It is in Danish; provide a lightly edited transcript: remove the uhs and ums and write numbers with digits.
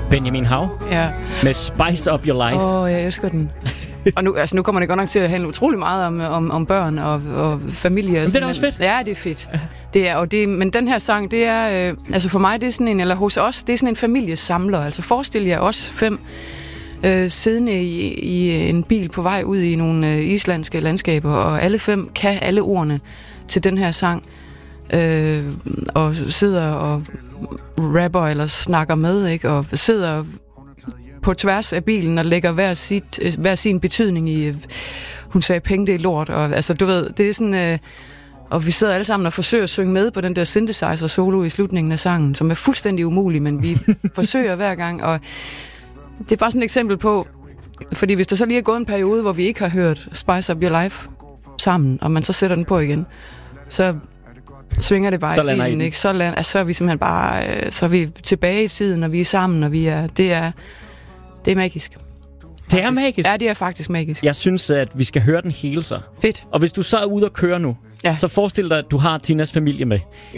Benjamin Hav Ja. med Spice Up Your Life. Jeg elsker den. Og nu kommer det godt nok til at handle utrolig meget om børn og familie. Men det er også fedt. Ja, det er fedt. Det er, men den her sang, det er, altså for mig, det er sådan en, eller hos os, det er sådan en familiesamler. Altså forestil jer os 5 siddende i en bil på vej ud i nogle islandske landskaber, og alle 5 kan alle ordene til den her sang, og sidder og rapper eller snakker med, ikke? Og sidder på tværs af bilen og lægger hver sin betydning i, hun sagde penge, det er lort, og altså du ved, det er sådan, og vi sidder alle sammen og forsøger at synge med på den der synthesizer solo i slutningen af sangen, som er fuldstændig umulig, men vi forsøger hver gang, og det er bare sådan et eksempel på, fordi hvis der så lige er gået en periode, hvor vi ikke har hørt Spice Up Your Life sammen, og man så sætter den på igen, så svinger det bare så i bilen, ikke? Så er vi simpelthen bare, så er vi tilbage i tiden, og vi er sammen, og det er magisk. Det er magisk? Ja, det er faktisk magisk. Jeg synes, at vi skal høre den hele så. Fedt. Og hvis du så er ude at køre nu, så forestil dig, at du har Tinas familie med.